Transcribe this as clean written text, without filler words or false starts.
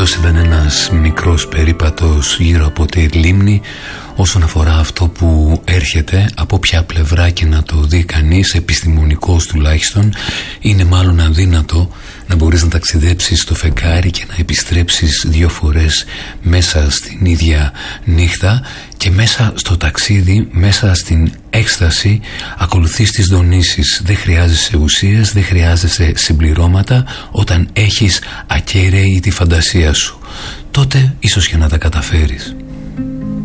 αυτός ήταν ένας μικρός περίπατος γύρω από τη λίμνη όσον αφορά αυτό που έρχεται, από ποια πλευρά και να το δει κανείς, επιστημονικός τουλάχιστον. Είναι μάλλον αδύνατο να μπορείς να ταξιδέψεις στο φεγγάρι και να επιστρέψεις 2 φορές μέσα στην ίδια νύχτα, και μέσα στο ταξίδι, μέσα στην έκσταση, ακολουθείς τις δονήσεις. Δεν χρειάζεσαι ουσίες, δεν χρειάζεσαι συμπληρώματα όταν έχεις ακέραιη τη φαντασία σου. Τότε ίσως και να τα καταφέρεις.